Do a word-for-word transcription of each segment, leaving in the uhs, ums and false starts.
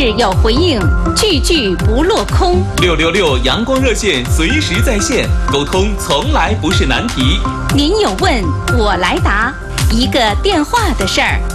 有回应，句句不落空。 六六六阳光热线随时在线，沟通从来不是难题。 您有问，我来答，一个电话的事儿。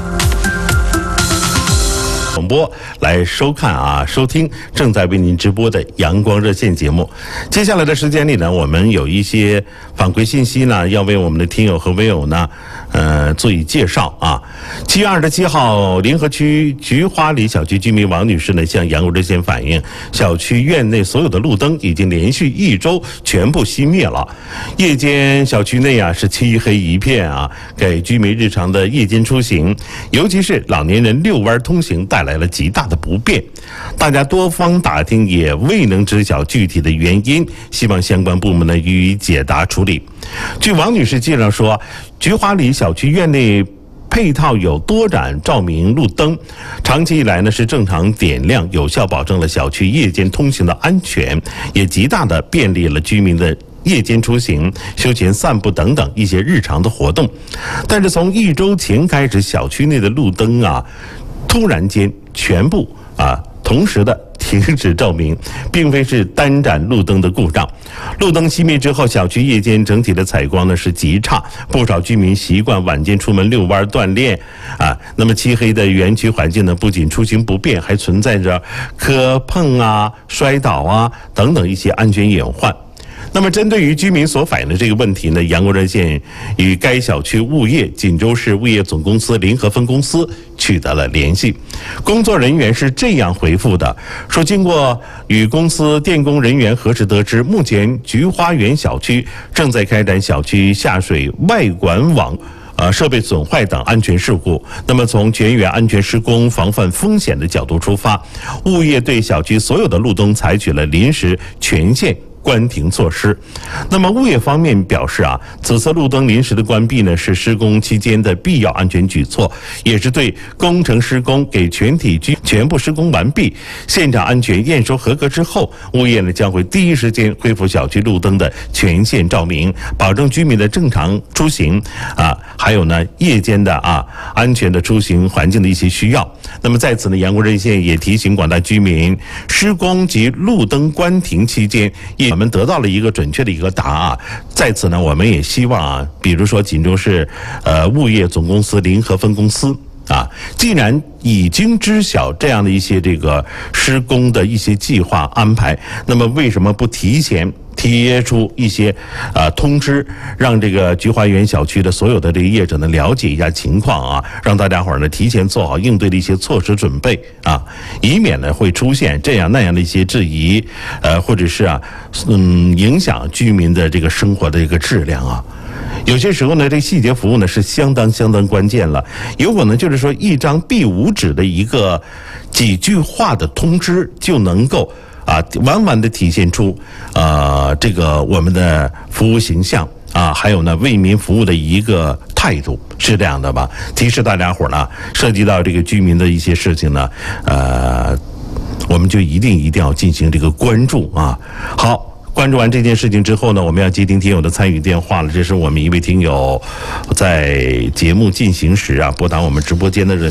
广播来收看啊，收听正在为您直播的阳光热线节目。接下来的时间里呢，我们有一些反馈信息呢，要为我们的听友和微友呢，呃，做以介绍啊。七月二十七号，临河区菊花里小区居民王女士呢，向阳光热线反映，小区院内所有的路灯已经连续一周全部熄灭了，夜间小区内啊是漆黑一片啊，给居民日常的夜间出行，尤其是老年人遛弯通行带来了极大的不便。大家多方打听也未能知晓具体的原因，希望相关部门呢予以解答处理。据王女士介绍说，菊花里小区院内配套有多盏照明路灯，长期以来呢是正常点亮，有效保证了小区夜间通行的安全，也极大的便利了居民的夜间出行、休闲散步等等一些日常的活动。但是从一周前开始，小区内的路灯啊突然间全部啊同时的停止照明，并非是单盏路灯的故障。路灯熄灭之后，小区夜间整体的采光呢是极差，不少居民习惯晚间出门遛弯锻炼啊。那么漆黑的园区环境呢，不仅出行不便，还存在着磕碰啊、摔倒啊等等一些安全隐患。那么针对于居民所反映的这个问题呢，阳光热线与该小区物业锦州市物业总公司临河分公司取得了联系。工作人员是这样回复的，说经过与公司电工人员核实得知，目前菊花园小区正在开展小区下水外管网呃，设备损坏等安全事故。那么从全员安全施工、防范风险的角度出发，物业对小区所有的路灯采取了临时全线关停措施。那么物业方面表示啊，此次路灯临时的关闭呢，是施工期间的必要安全举措，也是对工程施工给全体居全部施工完毕，现场安全验收合格之后，物业呢将会第一时间恢复小区路灯的全线照明，保证居民的正常出行啊，还有呢夜间的啊安全的出行环境的一些需要。那么在此呢，阳光热线也提醒广大居民，施工及路灯关停期间，也我们得到了一个准确的一个答案。在此呢，我们也希望啊，比如说锦州市呃物业总公司临河分公司啊，既然已经知晓这样的一些这个施工的一些计划安排，那么为什么不提前贴出一些呃通知，让这个菊花园小区的所有的这个业者呢了解一下情况啊，让大家伙儿呢提前做好应对的一些措施准备啊，以免呢会出现这样那样的一些质疑，呃或者是啊嗯影响居民的这个生活的一个质量啊。有些时候呢，这细节服务呢是相当相当关键了，有可能就是说一张 B 五 纸的一个几句话的通知就能够啊完完的体现出呃这个我们的服务形象啊，还有呢为民服务的一个态度，是这样的吧？提示大家伙呢，涉及到这个居民的一些事情呢，呃，我们就一定一定要进行这个关注啊。好。关注完这件事情之后呢，我们要接听听友的参与电话了。这是我们一位听友在节目进行时啊，拨打我们直播间的热